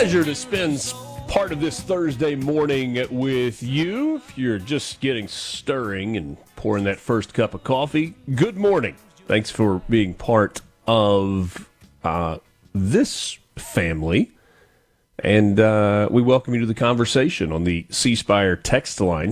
Pleasure to spend part of this Thursday morning with you. If you're just getting stirring and pouring that first cup of coffee, good morning. Thanks for being part of this family. And we welcome you to the conversation on the C Spire text line,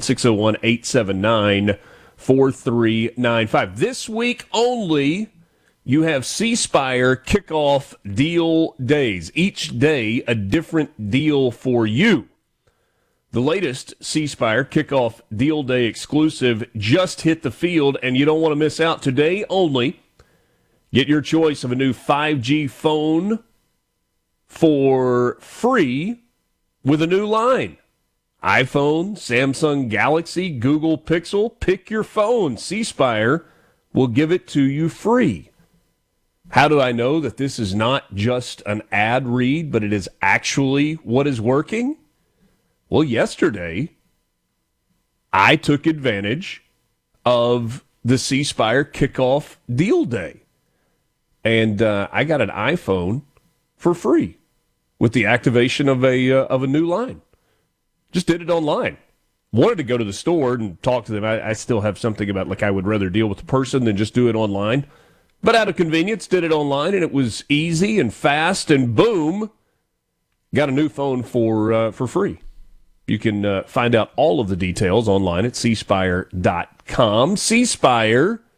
601-879-4395. This week only, you have C Spire kickoff deal days. Each day, a different deal for you. The latest C Spire kickoff deal day exclusive just hit the field, and you don't want to miss out. Today only, get your choice of a new 5G phone for free with a new line. iPhone, Samsung Galaxy, Google Pixel, pick your phone. C Spire will give it to you free. How do I know that this is not just an ad read, but it is actually what is working? Well, yesterday, I took advantage of the C Spire kickoff deal day. And I got an iPhone for free with the activation of a new line. Just did it online. Wanted to go to the store and talk to them. I still have something about, like, I would rather deal with the person than just do it online. But out of convenience, did it online, and it was easy and fast, and boom, got a new phone for free. You can find out all of the details online at cspire.com. C Spire